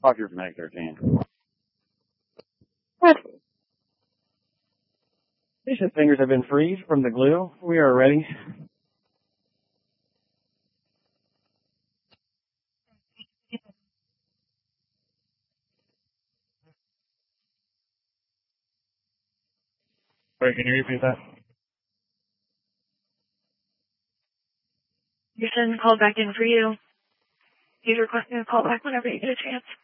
Talk your Meg 13. What? Patient fingers have been freed from the glue. We are ready. Wait, can you repeat that? Your son called back in for you. He's requesting a call back whenever you get a chance.